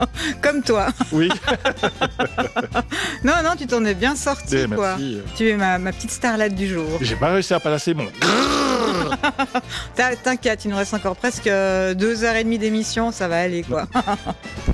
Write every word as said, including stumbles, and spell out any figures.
Comme toi. Oui. Non, non, tu t'en es bien sorti, Eh, quoi. merci. Tu es ma, ma petite starlette du jour. J'ai pas réussi à placer mon... T'inquiète, il nous reste encore presque deux heures et demie d'émission, ça va aller, quoi.